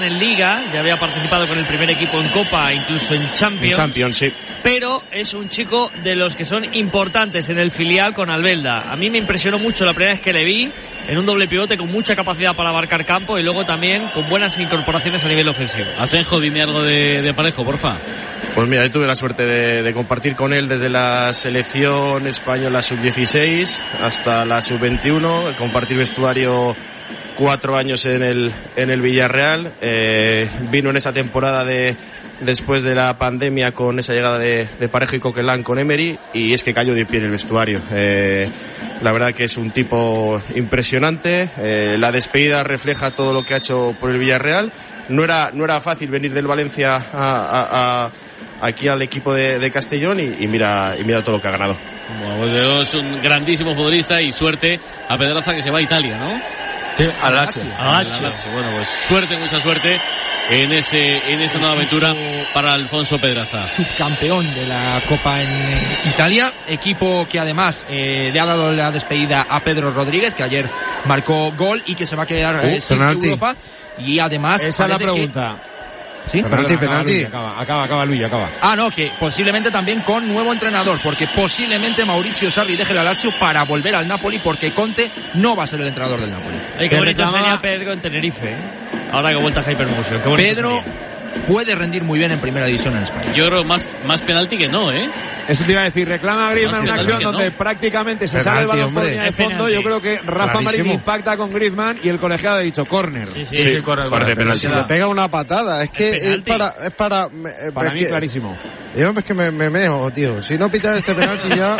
En Liga, ya había participado con el primer equipo en Copa, incluso en Champions. Champions, sí. Pero es un chico de los que son importantes en el filial con Albelda. A mí me impresionó mucho la primera vez que le vi en un doble pivote con mucha capacidad para abarcar campo y luego también con buenas incorporaciones a nivel ofensivo. Asenjo, dime algo de Parejo, porfa. Pues mira, yo tuve la suerte de compartir con él desde la selección española sub-16 hasta la sub-21, compartir vestuario 4 años en el Villarreal. Vino en esa temporada después de la pandemia con esa llegada de Parejo y Coquelin con Emery, y es que cayó de pie en el vestuario. La verdad que es un tipo impresionante. La despedida refleja todo lo que ha hecho por el Villarreal. No era fácil venir del Valencia aquí al equipo de Castellón y mira todo lo que ha ganado. Bueno, es un grandísimo futbolista y suerte a Pedraza, que se va a Italia, ¿no? Sí, al Lazio. Bueno, pues suerte, mucha suerte en esa nueva aventura para Alfonso Pedraza. Subcampeón de la Copa en Italia, equipo que además le ha dado la despedida a Pedro Rodríguez, que ayer marcó gol y que se va a quedar sin Europa. Y además esa es la pregunta. ¿Sí? Penalti. Acaba Luis. Ah, no, que posiblemente también con nuevo entrenador, porque posiblemente Maurizio Sarri deje la Lazio para volver al Napoli, porque Conte no va a ser el entrenador del Napoli. Qué bonito sería Pedro en Tenerife, ahora que ha vuelto a Hypermotion. Pedro puede rendir muy bien en primera división en España. Yo creo más penalti que no, ¿eh? Eso te iba a decir, reclama a Griezmann una acción donde prácticamente se sale el balón por línea de fondo. Yo creo que Rafa Marín impacta con Griezmann y el colegiado ha dicho córner. Sí, corner. Si le pega una patada, es que es para mí clarísimo. Yo es que me meo, tío. Si no pitas este penalti ya...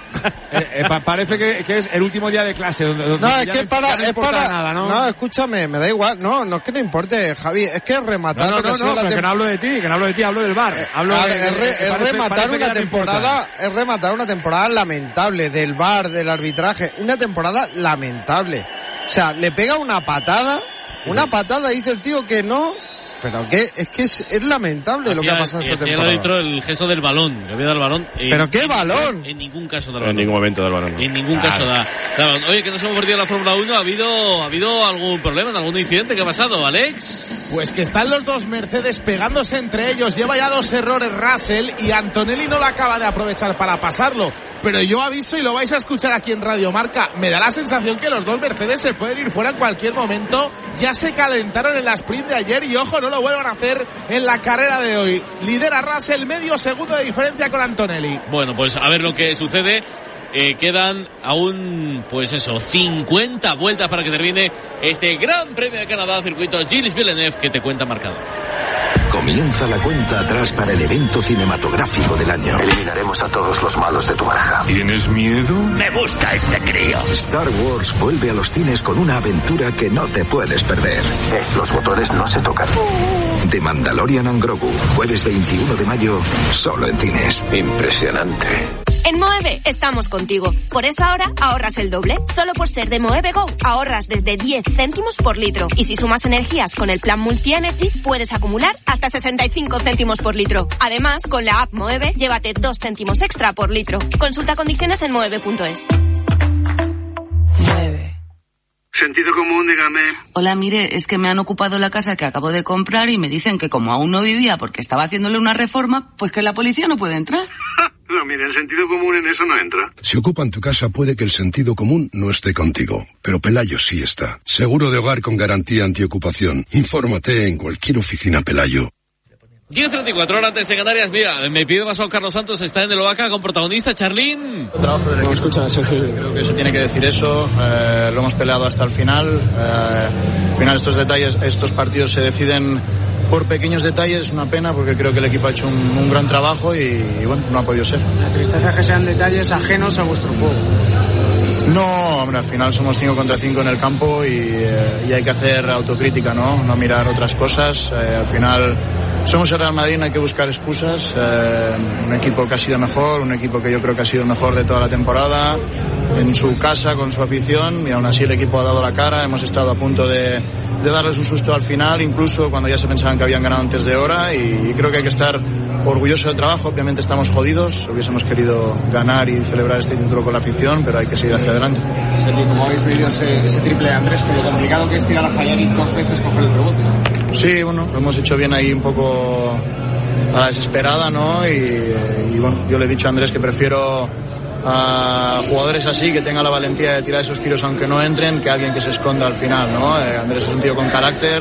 parece que es el último día de clase. Donde no, es que es para nada, ¿no? No, escúchame, me da igual. No es que no importe, Javi. Es que rematar... No, que no hablo de ti, hablo del VAR. Es rematar una temporada lamentable del VAR, del arbitraje. Una temporada lamentable. O sea, le pega una patada, dice el tío que no... Pero que es lamentable lo que ha pasado esta temporada. El gesto del balón, le voy a dar el balón. ¿Pero qué balón? En ningún caso da el balón. En ningún momento da el balón. En ningún caso da el balón. Oye, que nos hemos perdido la Fórmula 1. ¿Ha habido algún problema, algún incidente? ¿Qué ha pasado, Alex? Pues que están los dos Mercedes pegándose entre ellos. Lleva ya 2 errores Russell y Antonelli no la acaba de aprovechar para pasarlo. Pero yo aviso, y lo vais a escuchar aquí en Radio Marca, me da la sensación que los dos Mercedes se pueden ir fuera en cualquier momento. Ya se calentaron en la sprint de ayer y ojo, no lo vuelvan a hacer en la carrera de hoy. Lidera Russell, medio segundo de diferencia con Antonelli. Bueno, pues a ver lo que sucede. Quedan aún, 50 vueltas para que termine este Gran Premio de Canadá, circuito Gilles Villeneuve, que te cuenta marcador. Comienza la cuenta atrás para el evento cinematográfico del año. Eliminaremos a todos los malos de tu baraja. ¿Tienes miedo? Me gusta este crío. Star Wars vuelve a los cines con una aventura que no te puedes perder. Los botones no se tocan. The Mandalorian and Grogu, jueves 21 de mayo, solo en cines. Impresionante. En Moeve estamos contigo. Por eso ahora ahorras el doble. Solo por ser de Moeve Go ahorras desde 10 céntimos por litro. Y si sumas energías con el plan Multi-Energy, puedes acumular hasta 65 céntimos por litro. Además, con la app Moeve, llévate 2 céntimos extra por litro. Consulta condiciones en moeve.es. Moeve. Sentido común, dígame. Hola, mire, es que me han ocupado la casa que acabo de comprar y me dicen que como aún no vivía porque estaba haciéndole una reforma, pues que la policía no puede entrar. No, mire, el sentido común en eso no entra. Si ocupan tu casa puede que el sentido común no esté contigo, pero Pelayo sí está. Seguro de hogar con garantía antiocupación. Infórmate en cualquier oficina Pelayo. 10:34 horas antes de Canarias. Mira, me pide paso Carlos Santos, está en el Oaca con protagonista Charlín. Trabajo del equipo. Escucha, creo que se tiene que decir eso. Lo hemos peleado hasta el final. Al final estos partidos se deciden por pequeños detalles. Es una pena porque creo que el equipo ha hecho un gran trabajo y bueno, no ha podido ser. La tristeza es que sean detalles ajenos a vuestro juego. No, hombre, al final somos 5 contra 5 en el campo y hay que hacer autocrítica, ¿no? No mirar otras cosas. Al final somos el Real Madrid, no hay que buscar excusas. Un equipo que ha sido mejor, un equipo que yo creo que ha sido mejor de toda la temporada, en su casa, con su afición, y aún así el equipo ha dado la cara. Hemos estado a punto de darles un susto al final, incluso cuando ya se pensaban que habían ganado antes de hora, y creo que hay que estar orgulloso del trabajo. Obviamente estamos jodidos, hubiésemos querido ganar y celebrar este título con la afición, pero hay que seguir hacia adelante. Sergi, ¿cómo habéis medido ese triple de Andrés con lo complicado que es tirar a fallar y 2 veces coger el rebote? Sí, bueno, lo hemos hecho bien ahí un poco a la desesperada, ¿no? Y bueno, yo le he dicho a Andrés que prefiero a jugadores así, que tengan la valentía de tirar esos tiros aunque no entren, que alguien que se esconda al final, ¿no? Andrés es un tío con carácter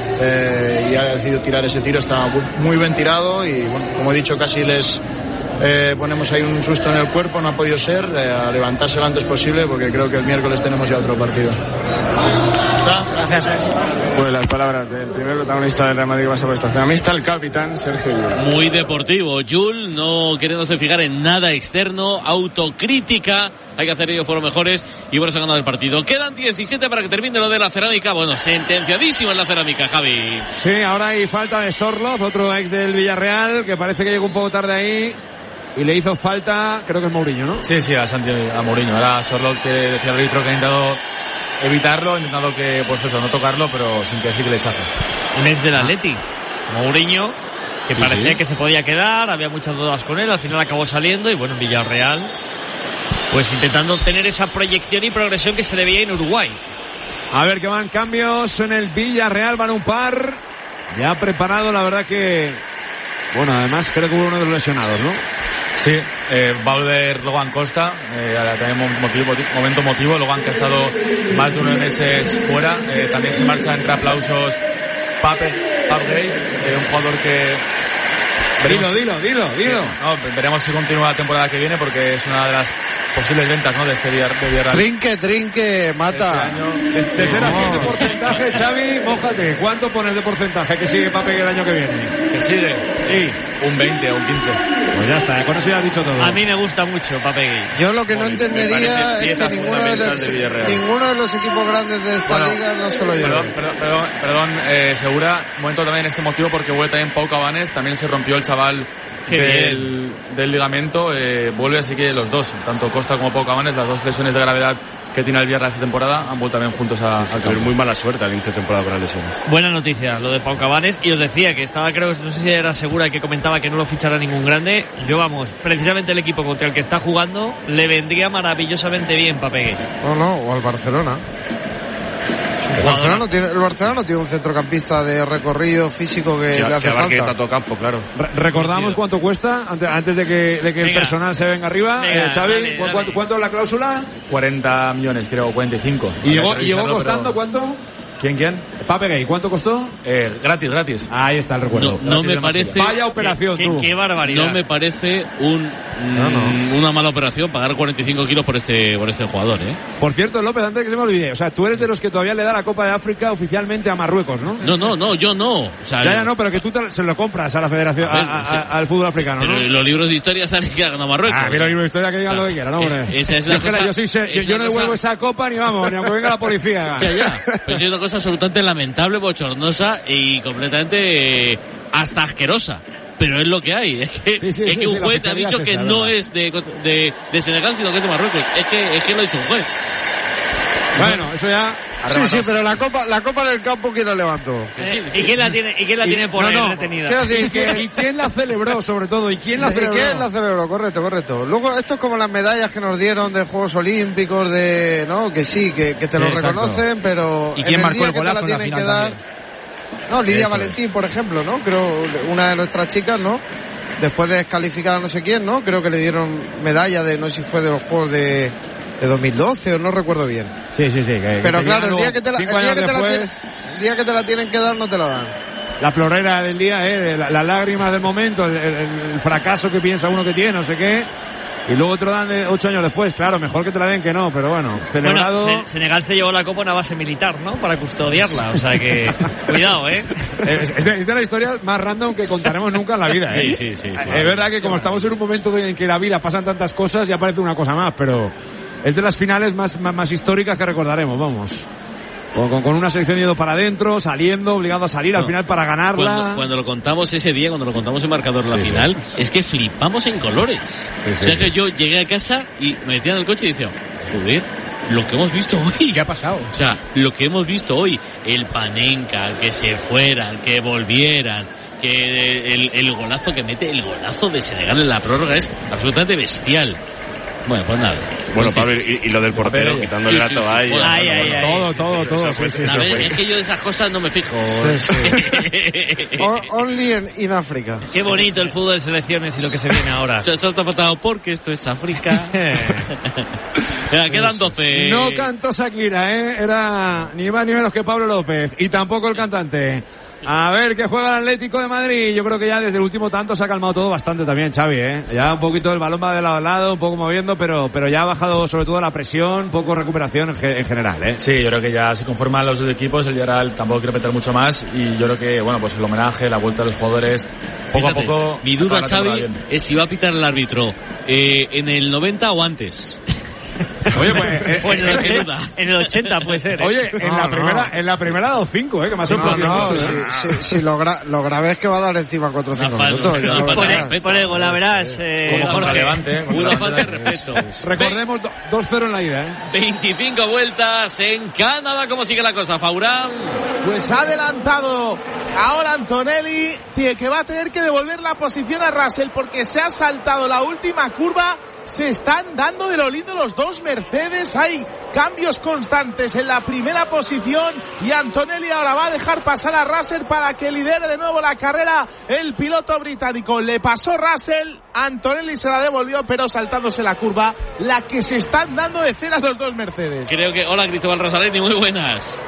y ha decidido tirar ese tiro, está muy bien tirado y bueno, como he dicho, casi les ponemos ahí un susto en el cuerpo, no ha podido ser, a levantarse lo antes posible porque creo que el miércoles tenemos ya otro partido. ¿Está? Gracias. Pues las palabras del primer protagonista del Real Madrid va a ser esta mixta, el capitán Sergio Llull. Muy deportivo, Llull, no queriéndose fijar en nada externo, autocrítica, hay que hacer ellos fueron mejores y por eso ha ganado el partido. Quedan 17 para que termine lo de la cerámica, bueno, sentenciadísimo en la cerámica, Javi. Sí, ahora hay falta de Sorloz, otro ex del Villarreal, que parece que llegó un poco tarde ahí. Y le hizo falta, creo que es Mourinho, ¿no? Sí, a Mourinho. Era Sorloz que decía el árbitro que ha intentado evitarlo, intentado que, pues eso, no tocarlo, pero sin que sí que le echazo. Un ex del Atleti, Mourinho, que parecía que se podía quedar, había muchas dudas con él, al final acabó saliendo y bueno, Villarreal, pues intentando tener esa proyección y progresión que se le veía en Uruguay. A ver que van cambios en el Villarreal, van un par, ya preparado, la verdad que... Bueno, además creo que hubo uno de los lesionados, ¿no? Sí, va a volver Logan Costa, también momento emotivo, Logan que ha estado más de 9 meses fuera, también se marcha entre aplausos Pape Gay, un jugador que... Dilo. No, veremos si continúa la temporada que viene porque es una de las posibles ventas, ¿no? De este Villarreal. Trinque, Mata. De 0 a 7 porcentaje, Xavi, mójate. ¿Cuánto pones de porcentaje que sigue Pape el año que viene? ¿Que sigue? Sí. Un 20 o un 15. Pues ya está, con eso ya has dicho todo. A mí me gusta mucho Pape Gay. Yo lo que no entendería es que ninguno de los equipos grandes de esta liga no se lo lleva. Perdón, Segura, momento también este motivo porque vuelve también Pau Cabanes, también se rompió el chaval del ligamento, vuelve así que los dos, tanto Costa como Pau Cabanes, las dos lesiones de gravedad que tiene el Villarreal esta temporada han vuelto también juntos al campo. Muy mala suerte al inicio de temporada con las lesiones. Buena noticia lo de Pau Cabanes, y os decía que estaba, creo que no sé si era Segura que comentaba que no lo fichará ningún grande. Yo vamos, precisamente el equipo contra el que está jugando le vendría maravillosamente bien Pape. O al Barcelona. El Barcelona no tiene un centrocampista de recorrido físico que le hace falta. Tanto campo, claro. ¿Recordamos cuánto cuesta antes de que el personal se venga arriba? Xavi, ¿cuánto es la cláusula? 40 millones, creo, 45. ¿Y llegó costando cuánto? ¿Quién? Pape Gay, ¿cuánto costó? Gratis. Ahí está el recuerdo. No me parece... Vaya operación, tú. Qué barbaridad. No me parece una mala operación pagar 45 kilos por este jugador, ¿eh? Por cierto, López, antes de que se me olvide, o sea, tú eres de los que todavía le da la Copa de África oficialmente a Marruecos, ¿no? No, yo no. O sea, ya no, pero que tú se lo compras a la federación, al fútbol africano, pero ¿no? Los libros de historia salen que ha ganado Marruecos. Mira los libros de historia que digan lo que quieran, hombre. Esa es la cosa, yo no devuelvo esa copa ni aunque venga la policía. Pues es una cosa absolutamente lamentable, bochornosa y completamente hasta asquerosa. Pero es lo que hay. Es que un juez ha dicho que no es de Senegal, sino que es de Marruecos. Es que lo ha dicho un juez. Bueno, eso ya... Sí, pero la copa del campo, ¿quién la levantó? ¿Y quién la tiene por ahí retenida? Quiero decir ¿Y quién la celebró, sobre todo? ¿Y quién la celebró? Correcto. Luego, esto es como las medallas que nos dieron de Juegos Olímpicos, ¿no? Que sí, que te lo reconocen, pero ¿y quién marcó el que golazo te la tienen que dar? No, Lidia Valentín, por ejemplo, ¿no? Creo, una de nuestras chicas, ¿no? Después de descalificar a no sé quién, ¿no? Creo que le dieron medalla de, no sé si fue de los Juegos de 2012 o no recuerdo bien. Sí. Pero claro, el día que te la tienen que dar no te la dan. La florera del día, las lágrimas del momento, el fracaso que piensa uno que tiene, no sé qué. Y luego te lo dan 8 años después, claro, mejor que te la den que no, pero bueno, celebrado... Bueno, Senegal se llevó la copa a una base militar, ¿no? Para custodiarla, o sea que... Cuidado, Es de la historia más random que contaremos nunca en la vida, Sí. Es verdad que como estamos en un momento en que la vida pasan tantas cosas, ya parece una cosa más, pero es de las finales más históricas que recordaremos, vamos. Con una selección yendo para adentro, saliendo, obligado a salir al final para ganarla. Cuando lo contamos ese día, cuando lo contamos en marcador la final, es que flipamos en colores. O sea que yo llegué a casa y me metía en el coche y decía, joder, lo que hemos visto hoy. ¿Qué ha pasado? O sea, lo que hemos visto hoy, el Panenka, que se fueran, que volvieran, que el golazo que mete, el golazo de Senegal en la prórroga es absolutamente bestial. Bueno, pues nada. Bueno, Pablo, y lo del portero, quitándole la toalla. Todo. Es que yo de esas cosas no me fijo. Only in África. Qué bonito el fútbol de selecciones y lo que se viene ahora. Se ha patado porque esto es África. Quedan 12. No cantó Shakira, era ni más ni menos que Pablo López. Y tampoco el cantante. A ver qué juega el Atlético de Madrid. Yo creo que ya desde el último tanto se ha calmado todo bastante también, Xavi, Ya un poquito el balón va de lado a lado, un poco moviendo, pero ya ha bajado sobre todo la presión, poco recuperación en general, Sí, yo creo que ya se conforman los dos equipos, el Villarreal tampoco quiere meter mucho más y yo creo que, bueno, pues el homenaje, la vuelta de los jugadores, poco a poco. Mi duda, Xavi, es si va a pitar el árbitro en el 90 o antes. Oye, pues en el 80 puede ser. Oye, en la primera ha dado 5, que me ha sorprendido. Si lo grave es que va a dar encima 4 o 5 minutos. Pone gol, la verás. Una falta de respeto. Recordemos 2-0 en la ida, 25 vueltas en Canadá. ¿Cómo sigue la cosa, Faurán? Pues ha adelantado ahora Antonelli, que va a tener que devolver la posición a Russell porque se ha saltado la última curva. Se están dando de lo lindo los dos Mercedes. Hay cambios constantes en la primera posición y Antonelli ahora va a dejar pasar a Russell para que lidere de nuevo la carrera el piloto británico. Le pasó Russell, Antonelli se la devolvió, pero saltándose la curva, la que se están dando de cera los dos Mercedes. Creo que... Hola, Cristóbal Rosaleni, muy buenas.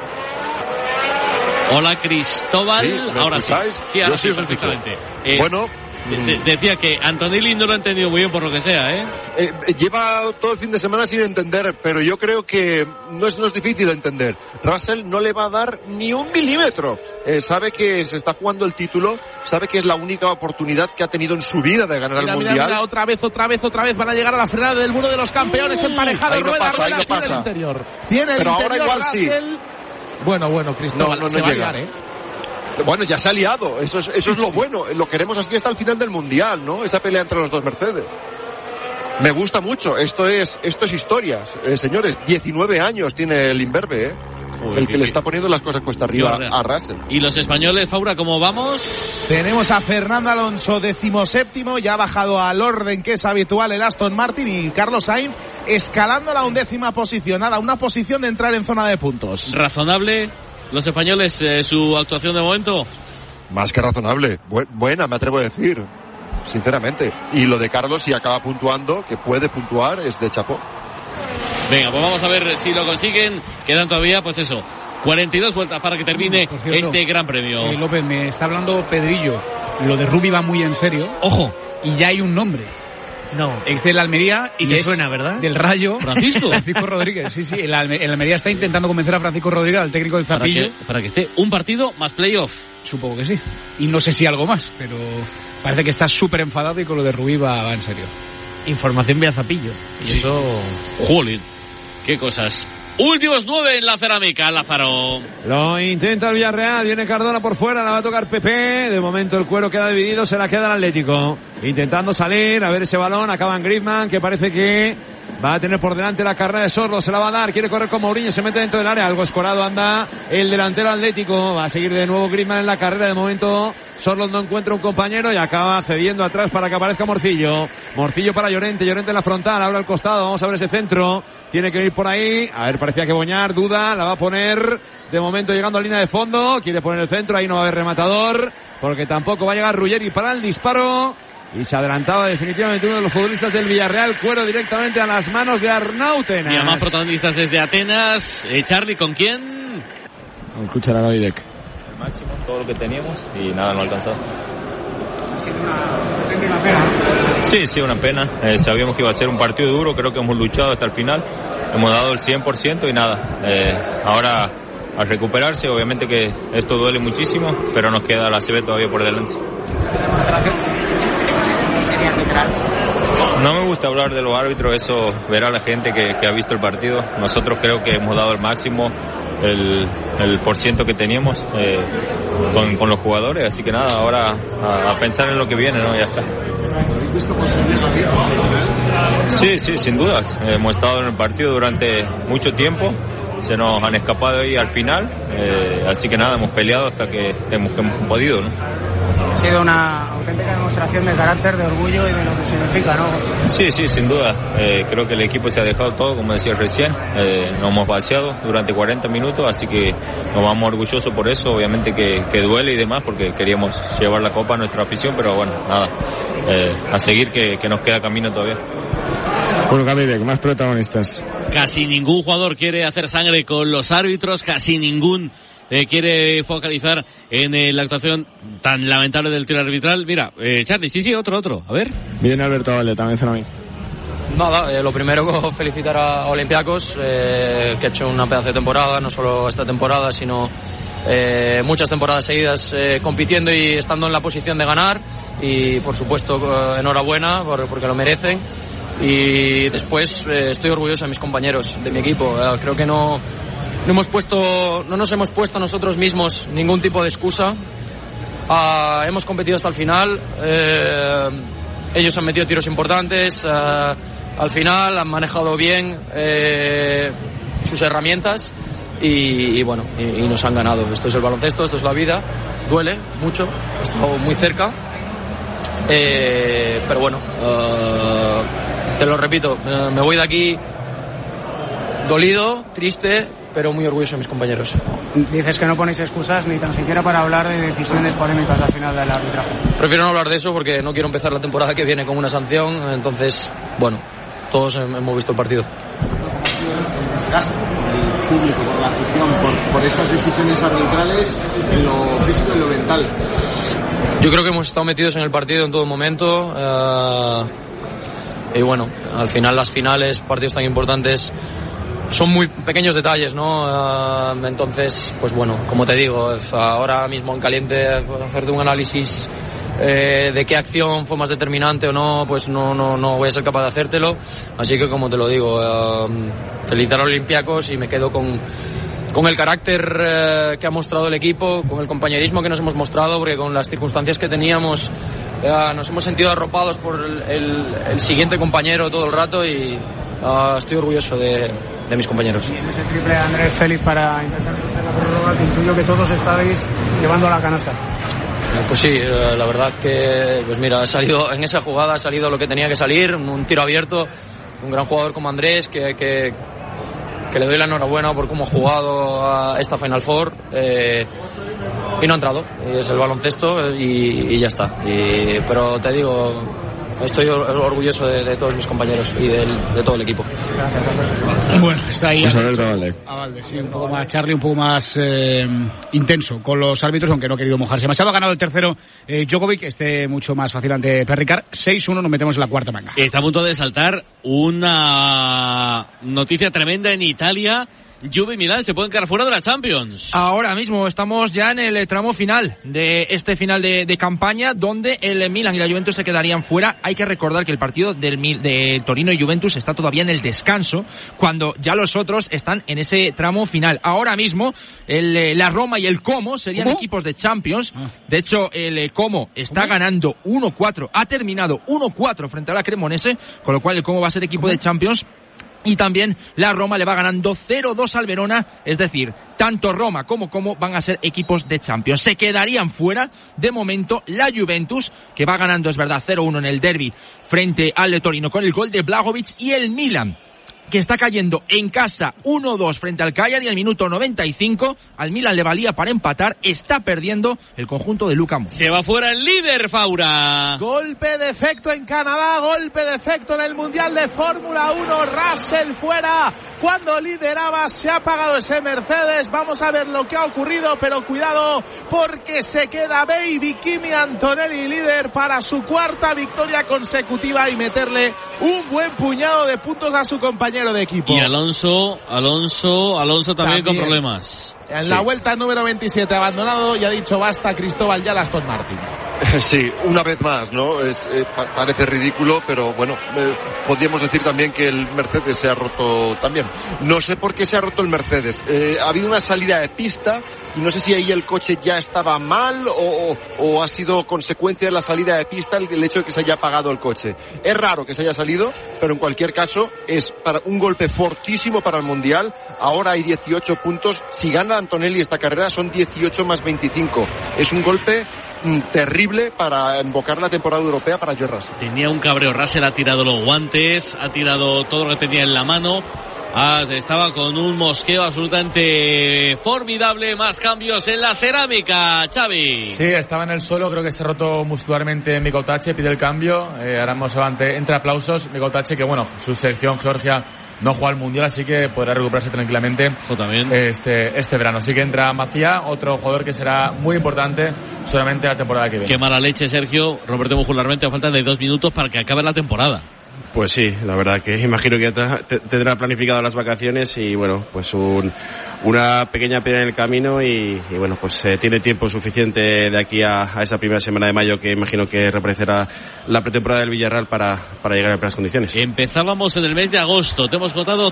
Hola, Cristóbal. ¿Sí? Ahora sí. Sí, ahora sí, perfectamente. Bueno... Decía que Antonelli no lo ha entendido muy bien por lo que sea, lleva todo el fin de semana sin entender, pero yo creo que no es difícil de entender. Russell no le va a dar ni un milímetro. Sabe que se está jugando el título, sabe que es la única oportunidad que ha tenido en su vida de ganar el Mundial. Mira, otra vez van a llegar a la frenada del muro de los campeones emparejado. Rueda, tiene el interior. Tiene el pero interior ahora igual Russell. Sí. Bueno, Cristóbal, se va a liar, Bueno, ya se ha liado, eso es lo bueno, lo queremos así hasta el final del Mundial, ¿no? Esa pelea entre los dos Mercedes. Me gusta mucho, esto es historia, señores, 19 años tiene el imberbe, el que le está poniendo las cosas cuesta arriba a Russell. ¿Y los españoles, Faura, cómo vamos? Tenemos a Fernando Alonso 17º, ya ha bajado al orden que es habitual el Aston Martin, y Carlos Sainz escalando la 11ª posición, una posición de entrar en zona de puntos. ¿Razonable los españoles su actuación de momento? Más que razonable, buena me atrevo a decir, sinceramente. Y lo de Carlos, si acaba puntuando, que puede puntuar, es de chapó. Venga, pues vamos a ver si lo consiguen. Quedan todavía, pues eso, 42 vueltas para que termine este gran premio. López, me está hablando Pedrillo. Lo de Rubi va muy en serio. Ojo. Y ya hay un nombre. No. Ex del Almería. Y te suena, ¿verdad? Del Rayo. Francisco Rodríguez. Sí. El Almería está intentando convencer a Francisco Rodríguez, al técnico del Zapillo. Para que esté un partido más playoff. Supongo que sí. Y no sé si algo más, pero parece que está súper enfadado y con lo de Rubí va en serio. Información vía Zapillo. Y eso... Jolín. Qué cosas. Últimos 9 en la cerámica, Lázaro. Lo intenta el Villarreal, viene Cardona por fuera, la va a tocar Pepe. De momento el cuero queda dividido, se la queda el Atlético. Intentando salir, a ver ese balón, acaba en Griezmann, que parece que va a tener por delante la carrera de Sorlo, se la va a dar, quiere correr con Mourinho, se mete dentro del área, algo escorado anda el delantero Atlético, va a seguir de nuevo Griezmann en la carrera, de momento Sorlo no encuentra un compañero y acaba cediendo atrás para que aparezca Morcillo para Llorente en la frontal, ahora al costado, vamos a ver ese centro, tiene que ir por ahí, a ver, parecía que Boñar, duda, la va a poner, de momento llegando a línea de fondo, quiere poner el centro, ahí no va a haber rematador, porque tampoco va a llegar Ruggeri para el disparo. Y se adelantaba definitivamente uno de los futbolistas del Villarreal, cuero directamente a las manos de Arnautenas. Y a más protagonistas desde Atenas. Charlie, ¿con quién? Vamos a escuchar a Davidek. El máximo, todo lo que teníamos y nada, no ha alcanzado. ¿Una pena? Sí, una pena. Sabíamos que iba a ser un partido duro, creo que hemos luchado hasta el final. Hemos dado el 100% y nada. Ahora a recuperarse, obviamente que esto duele muchísimo, pero nos queda la CB todavía por delante. No me gusta hablar de los árbitros, eso verá la gente que ha visto el partido. Nosotros creo que hemos dado el máximo, el % que teníamos con los jugadores, así que nada, ahora a pensar en lo que viene, ¿no? Ya está. ¿Habéis visto posible Gabriel? Sí, sin dudas. Hemos estado en el partido durante mucho tiempo. Se nos han escapado ahí al final, así que nada, hemos peleado hasta que hemos podido, ¿no? Ha sido una auténtica demostración de carácter, de orgullo y de lo que significa, ¿no? Sí, sin duda. Creo que el equipo se ha dejado todo, como decía recién. Nos hemos vaciado durante 40 minutos, así que nos vamos orgullosos por eso. Obviamente que duele y demás, porque queríamos llevar la copa a nuestra afición, pero bueno, nada, a seguir que nos queda camino todavía. Con Gabriel, más protagonistas. Casi ningún jugador quiere hacer sangre con los árbitros, casi ningún quiere focalizar en la actuación tan lamentable del tiro arbitral. Mira, Charlie, sí, otro, a ver. Bien, Alberto Valde, también zona mixta. Nada, lo primero felicitar a Olympiacos, que ha hecho una pedazo de temporada, no solo esta temporada, sino muchas temporadas seguidas compitiendo y estando en la posición de ganar, y por supuesto enhorabuena porque lo merecen. Y después estoy orgulloso de mis compañeros, de mi equipo. Creo que no nos hemos puesto nosotros mismos ningún tipo de excusa. Hemos competido hasta el final. Ellos han metido tiros importantes. Al final han manejado bien sus herramientas y bueno, y nos han ganado. Esto es el baloncesto, esto es la vida. Duele mucho, he estado muy cerca. Pero bueno, te lo repito, me voy de aquí dolido, triste, pero muy orgulloso de mis compañeros. Dices que no ponéis excusas ni tan siquiera para hablar de decisiones polémicas al final del arbitraje. Prefiero no hablar de eso porque no quiero empezar la temporada que viene con una sanción. Entonces, bueno, todos hemos visto el partido. El desgaste del público, por la afición, por estas decisiones arbitrales, en lo físico y lo mental. Yo creo que hemos estado metidos en el partido en todo momento. Y bueno, al final las finales, partidos tan importantes, son muy pequeños detalles, ¿no? Entonces, pues bueno, como te digo, ahora mismo en caliente hacerte un análisis de qué acción fue más determinante o no, pues no voy a ser capaz de hacértelo. Así que, como te lo digo, felicitar a Olympiacos y me quedo con el carácter que ha mostrado el equipo, con el compañerismo que nos hemos mostrado, porque con las circunstancias que teníamos nos hemos sentido arropados por el siguiente compañero todo el rato y estoy orgulloso de mis compañeros. Y en ese triple de Andrés Félix para intentar hacer la prórroga, que intuyo que todos estáis llevando a la canasta. Pues sí, la verdad que, pues mira, en esa jugada ha salido lo que tenía que salir, un tiro abierto, un gran jugador como Andrés que le doy la enhorabuena por cómo ha jugado a esta Final Four, y no ha entrado, es el baloncesto y ya está. Pero te digo, estoy orgulloso de todos mis compañeros y de todo el equipo. Bueno, está ahí Valde, sí, un poco más Charlie, un poco más intenso con los árbitros, aunque no ha querido mojarse demasiado. Ha ganado el tercero Djokovic, mucho más fácil ante Perricard. 6-1, nos metemos en la cuarta manga. Está a punto de saltar una noticia tremenda en Italia. Juve y Milán se pueden quedar fuera de la Champions. Ahora mismo estamos ya en el tramo final de este final de campaña, donde el Milan y la Juventus se quedarían fuera. Hay que recordar que el partido de Torino y Juventus está todavía en el descanso, cuando ya los otros están en ese tramo final. Ahora mismo la Roma y el Como serían equipos de Champions. De hecho, el Como está ganando 1-4, ha terminado 1-4 frente a la Cremonese, con lo cual el Como va a ser equipo de Champions. Y también la Roma le va ganando 0-2 al Verona, es decir, tanto Roma como van a ser equipos de Champions. Se quedarían fuera, de momento, la Juventus, que va ganando, es verdad, 0-1 en el derbi frente al Torino con el gol de Blagovic, y el Milan, que está cayendo en casa 1-2 frente al Cagliari al minuto 95. Al Milan le valía para empatar, está perdiendo el conjunto de Luka Modric. Se va fuera el líder, Faura. Golpe de efecto en Canadá, golpe de efecto en el Mundial de Fórmula 1. Russell fuera cuando lideraba, se ha apagado ese Mercedes. Vamos a ver lo que ha ocurrido, pero cuidado porque se queda Baby Kimi Antonelli líder para su cuarta victoria consecutiva y meterle un buen puñado de puntos a su compañero de equipo. Y Alonso también con problemas. En la vuelta número 27 abandonado y ha dicho basta Cristóbal ya Aston Martin. Sí, una vez más, ¿no? Parece ridículo, pero bueno, podríamos decir también que el Mercedes se ha roto también. No sé por qué se ha roto el Mercedes. Ha habido una salida de pista y no sé si ahí el coche ya estaba mal o ha sido consecuencia de la salida de pista el hecho de que se haya apagado el coche. Es raro que se haya salido, pero en cualquier caso es para un golpe fortísimo para el Mundial. Ahora hay 18 puntos. Si gana Antonelli esta carrera son 18 más 25. Es un golpe terrible para invocar la temporada europea para George Russell. Tenía un cabreo. Russell ha tirado los guantes, ha tirado todo lo que tenía en la mano. Estaba con un mosqueo absolutamente formidable. Más cambios en la cerámica, Xavi. Sí, estaba en el suelo, creo que se ha roto muscularmente Mikko Tache, pide el cambio. Ahora hemos entre aplausos. Mikko Tache, que bueno, su selección Georgia no juega al Mundial, así que podrá recuperarse tranquilamente también este verano. Así que entra Macía, otro jugador que será muy importante solamente la temporada que viene. Qué mala leche, Sergio. Roberto muscularmente a falta de 2 minutos para que acabe la temporada. Pues sí, la verdad que imagino que tendrá planificado las vacaciones y bueno, pues una pequeña piedra en el camino y bueno, pues tiene tiempo suficiente de aquí a esa primera semana de mayo que imagino que reaparecerá la pretemporada del Villarreal para llegar en plenas condiciones. Empezábamos en el mes de agosto, te hemos contado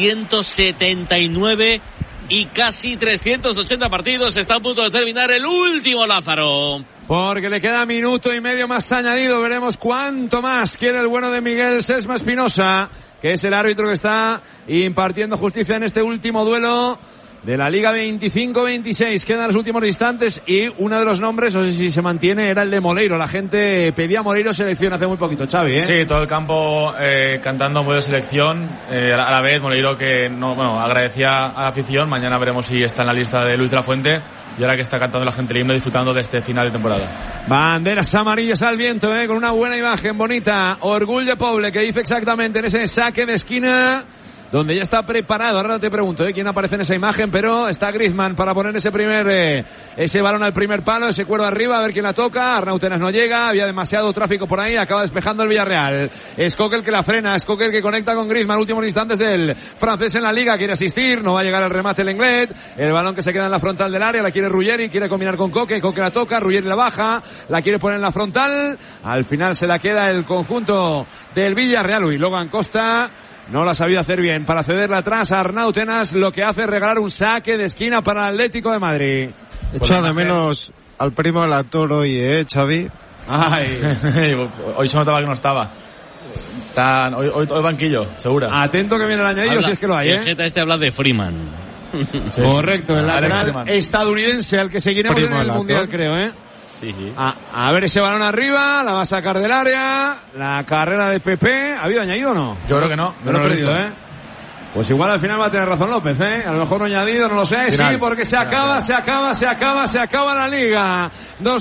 379 y casi 380 partidos. Está a punto de terminar el último, Lázaro. Porque le queda minuto y medio más añadido. Veremos cuánto más quiere el bueno de Miguel Sesma Espinosa, que es el árbitro que está impartiendo justicia en este último duelo de la Liga 25-26. Quedan los últimos instantes y uno de los nombres, no sé si se mantiene, era el de Moleiro. La gente pedía a Moleiro selección hace muy poquito, Xavi, ¿eh? Sí, todo el campo cantando muy de selección. A la vez Moleiro que agradecía a la afición. Mañana veremos si está en la lista de Luis de la Fuente. Y ahora que está cantando la gente el himno, disfrutando de este final de temporada. Banderas amarillas al viento, con una buena imagen bonita. Orgullo Poble, que dice exactamente en ese saque de esquina donde ya está preparado. Ahora no te pregunto quién aparece en esa imagen, pero está Griezmann para poner ese balón al primer palo, ese cuero arriba, a ver quién la toca. Arnautenas no llega, había demasiado tráfico por ahí, acaba despejando el Villarreal. Es Coquel que la frena, es Coquel que conecta con Griezmann, últimos instantes del francés en la liga, quiere asistir, no va a llegar al remate el inglés, el balón que se queda en la frontal del área, la quiere Ruggeri, quiere combinar con Coque la toca, Ruggeri la baja, la quiere poner en la frontal, al final se la queda el conjunto del Villarreal. Y Logan Costa no la ha sabido hacer bien para cederla atrás a Arnautenas, lo que hace regalar un saque de esquina para el Atlético de Madrid. Echa de menos al primo del actor hoy, Xavi. Ay. Hoy se notaba que no estaba. Hoy banquillo, segura. Atento que viene el añadido, si es que lo hay, El habla de Freeman. Sí. Correcto, el lateral estadounidense al que seguiremos en el Mundial, creo, Sí. A ver ese balón arriba, la va a sacar del área, la carrera de Pepe. ¿Ha habido añadido o no? Yo creo que no. No lo he perdido, Pues igual al final va a tener razón López, A lo mejor no añadido, no lo sé. Final. Sí, porque se acaba la Liga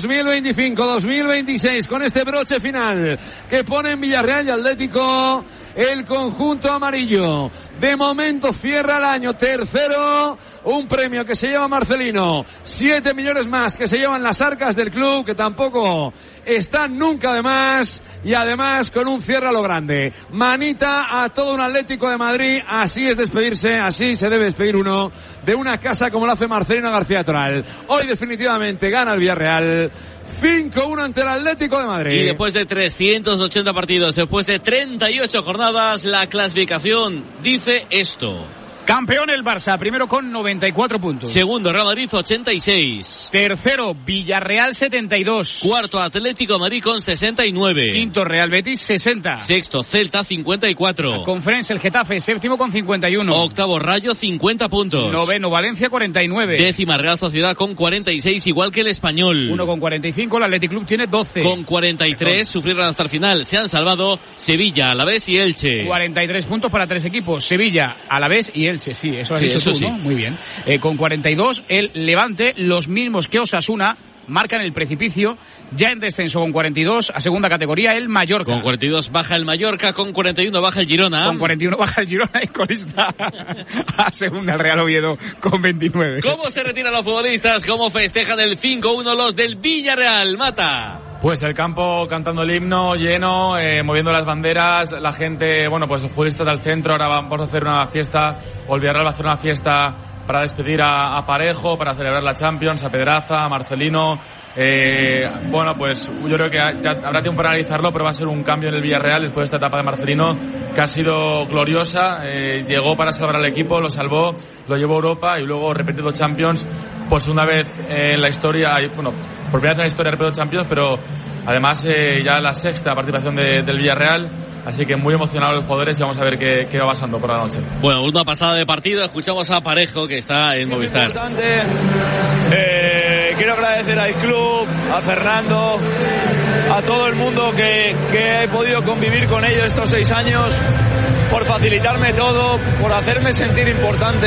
2025-2026 con este broche final que pone en Villarreal y Atlético el conjunto amarillo. De momento cierra el año tercero, un premio que se lleva Marcelino, 7 millones más que se llevan las arcas del club, que tampoco están nunca de más, y además con un cierre a lo grande. Manita a todo un Atlético de Madrid, así es despedirse, así se debe despedir uno de una casa como lo hace Marcelino García Toral. Hoy definitivamente gana el Villarreal 5-1 ante el Atlético de Madrid. Y después de 380 partidos, después de 38 jornadas, la clasificación dice esto. Campeón el Barça, primero con 94 puntos. Segundo, Real Madrid, 86. Tercero, Villarreal, 72. Cuarto, Atlético de Madrid con 69. Quinto, Real Betis, 60. Sexto, Celta, 54. La Conferencia, el Getafe, séptimo con 51. Octavo, Rayo, 50 puntos. Noveno, Valencia, 49. Décima, Real Sociedad con 46, igual que el Español. Uno con 45, el Athletic Club tiene 12. Con 43, sufrieron hasta el final. Se han salvado Sevilla, Alavés y Elche. 43 puntos para 3 equipos, Sevilla, Alavés y Elche, sí, eso has dicho tú, sí. ¿no? Muy bien. Con 42, el Levante, los mismos que Osasuna, marcan el precipicio, ya en descenso con 42, a segunda categoría el Mallorca. Con 42 baja el Mallorca, con 41 baja el Girona. Con 41 baja el Girona y colista a segunda el Real Oviedo con 29. ¿Cómo se retiran los futbolistas? ¿Cómo festejan el 5-1 los del Villarreal? Mata. Pues el campo cantando el himno lleno, moviendo las banderas, la gente, pues los futbolistas del centro. Ahora vamos a hacer una fiesta, o el Villarreal va a hacer una fiesta para despedir a Parejo, para celebrar la Champions, a Pedraza, a Marcelino. Pues yo creo que ya habrá tiempo para analizarlo, pero va a ser un cambio en el Villarreal después de esta etapa de Marcelino, que ha sido gloriosa. Llegó para salvar al equipo, lo salvó, lo llevó a Europa y luego repetir los Champions. por segunda vez en la historia, por primera vez en la historia del Champions, pero además ya la sexta participación del Villarreal. Así que muy emocionados los jugadores y vamos a ver qué va pasando por la noche. Bueno, última pasada de partido, escuchamos a Parejo que está en Movistar. Importante. Quiero agradecer al club, a Fernando, a todo el mundo que he podido convivir con ellos estos 6 años, por facilitarme todo, por hacerme sentir importante.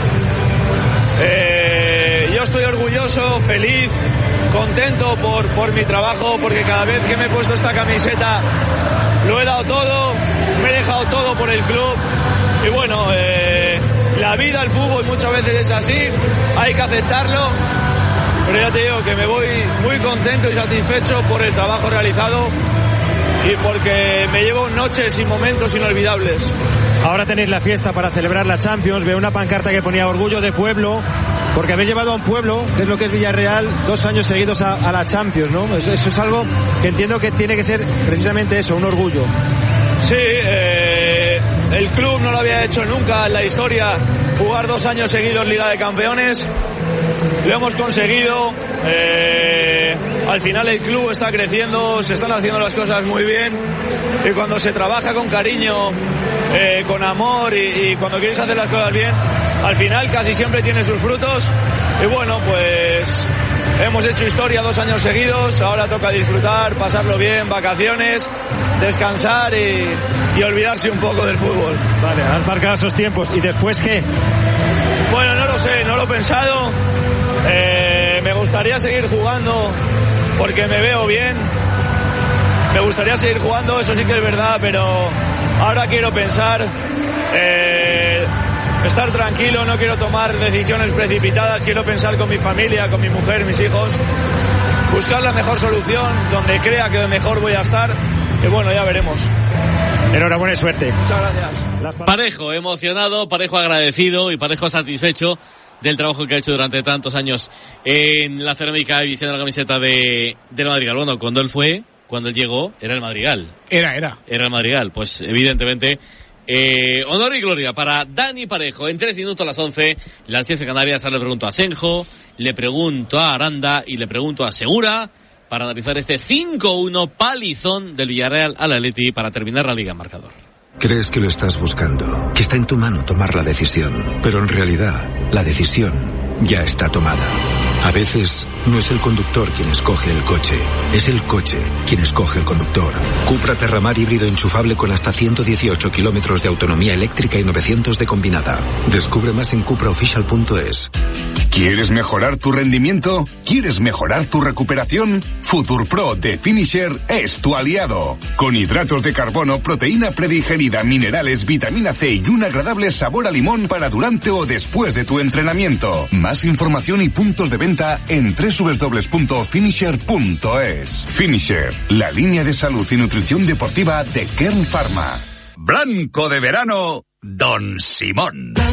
Yo estoy orgulloso, feliz, contento por mi trabajo, porque cada vez que me he puesto esta camiseta lo he dado todo, me he dejado todo por el club. Y bueno, la vida, el fútbol muchas veces es así, hay que aceptarlo. Pero ya te digo que me voy muy contento y satisfecho por el trabajo realizado y porque me llevo noches y momentos inolvidables. Ahora tenéis la fiesta para celebrar la Champions. Veo una pancarta que ponía orgullo de pueblo, porque habéis llevado a un pueblo, que es lo que es Villarreal, 2 años seguidos a la Champions, ¿no? Eso es algo que entiendo que tiene que ser precisamente eso, un orgullo. Sí, el club no lo había hecho nunca en la historia, jugar 2 años seguidos Liga de Campeones. Lo hemos conseguido. Al final el club está creciendo, se están haciendo las cosas muy bien, y cuando se trabaja con cariño, con amor y cuando quieres hacer las cosas bien, al final casi siempre tiene sus frutos. Y bueno, pues hemos hecho historia 2 años seguidos, ahora toca disfrutar, pasarlo bien, vacaciones, descansar y olvidarse un poco del fútbol. Vale, has marcado esos tiempos. ¿Y después qué? Bueno, no lo sé, no lo he pensado. Me gustaría seguir jugando porque me veo bien. Me gustaría seguir jugando, eso sí que es verdad, pero ahora quiero pensar, estar tranquilo, no quiero tomar decisiones precipitadas, quiero pensar con mi familia, con mi mujer, mis hijos, buscar la mejor solución, donde crea que mejor voy a estar, y bueno, ya veremos. Enhorabuena y suerte. Muchas gracias. Parejo emocionado, Parejo agradecido y Parejo satisfecho del trabajo que ha hecho durante tantos años en la cerámica y vistiendo la camiseta del Madrigal. Bueno, cuando él llegó, era el Madrigal. Era el Madrigal. Pues evidentemente, honor y gloria para Dani Parejo. En 3 minutos a las 11, las 10 de Canarias. Ahora le pregunto a Senjo, le pregunto a Aranda y le pregunto a Segura para analizar este 5-1 palizón del Villarreal al Atleti para terminar la liga en marcador. Crees que lo estás buscando, que está en tu mano tomar la decisión, pero en realidad la decisión ya está tomada. A veces no es el conductor quien escoge el coche, es el coche quien escoge el conductor. Cupra Terramar híbrido enchufable con hasta 118 kilómetros de autonomía eléctrica y 900 de combinada. Descubre más en cupraofficial.es. ¿Quieres mejorar tu rendimiento? ¿Quieres mejorar tu recuperación? FuturPro de Finisher es tu aliado. Con hidratos de carbono, proteína predigerida, minerales, vitamina C y un agradable sabor a limón para durante o después de tu entrenamiento. Más información y puntos de venta en www.finisher.es. Finisher, la línea de salud y nutrición deportiva de Kern Pharma. Blanco de verano, Don Simón.